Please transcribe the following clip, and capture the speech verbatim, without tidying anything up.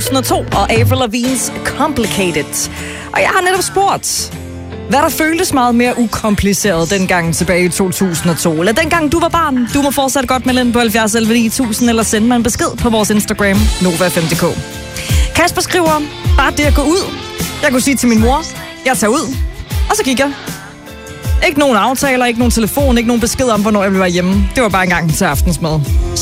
tusind og to og Avril Lavigne's Complicated. Og jeg har netop spurgt, hvad der føltes meget mere ukompliceret dengang tilbage i to tusind og to. Eller dengang du var barn. Du må fortsat godt melde ind på halvfjerds elleve ni tusind eller sende mig en besked på vores Instagram, Nova fem punktum d k. Kasper skriver, bare det at gå ud. Jeg kunne sige til min mor, jeg tager ud. Og så gik jeg. Ikke nogen aftaler, ikke nogen telefon, ikke nogen besked om, hvornår jeg ville være hjemme. Det var bare en gang til aftensmad.